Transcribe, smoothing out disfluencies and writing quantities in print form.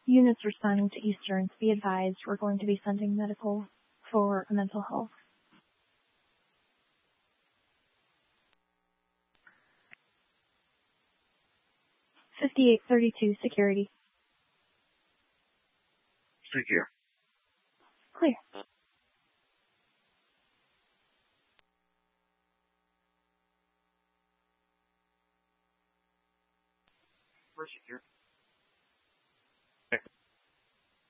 Units responding to Easterns, be advised we're going to be sending medical for mental health. 5832, security. Secure. Clear. We're secure.